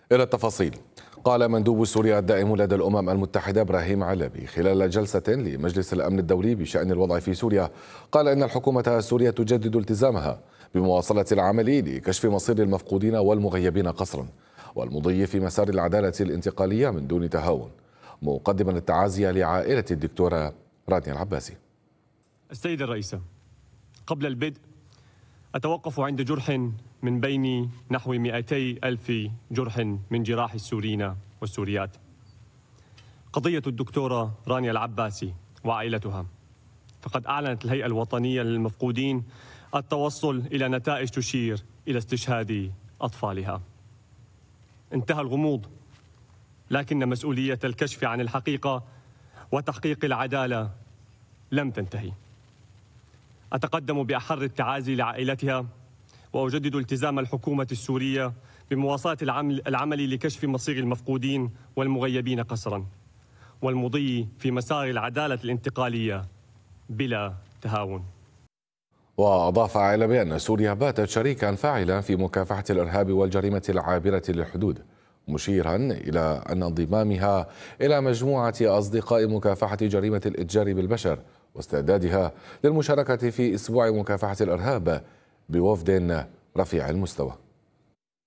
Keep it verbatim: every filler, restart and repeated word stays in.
إلى التفاصيل. قال مندوب سوريا الدائم لدى الأمم المتحدة إبراهيم علبي خلال جلسة لمجلس الأمن الدولي بشأن الوضع في سوريا، قال إن الحكومة السورية تجدد التزامها بمواصلة العمل لكشف مصير المفقودين والمغيبين قسرا والمضي في مسار العدالة الانتقالية من دون تهاون، مقدما التعازي لعائلة الدكتورة رانيا العباسي. السيدة الرئيسة، قبل البدء أتوقف عند جرح من بين نحو مئتي ألف جرح من جراح السوريين والسوريات. قضية الدكتورة رانيا العباسي وعائلتها، فقد أعلنت الهيئة الوطنية للمفقودين التوصل إلى نتائج تشير إلى استشهاد أطفالها. انتهى الغموض، لكن مسؤولية الكشف عن الحقيقة وتحقيق العدالة لم تنتهي. أتقدم بأحر التعازي لعائلتها، وأجدد التزام الحكومة السورية بمواصلة العمل, العمل لكشف مصير المفقودين والمغيبين قسرا والمضي في مسار العدالة الانتقالية بلا تهاون. وأضاف علبي أن سوريا باتت شريكا فاعلا في مكافحة الإرهاب والجريمة العابرة للحدود، مشيرا إلى أن انضمامها إلى مجموعة أصدقاء مكافحة جريمة الإتجار بالبشر واستعدادها للمشاركة في أسبوع مكافحة الإرهاب بوفد رفيع المستوى.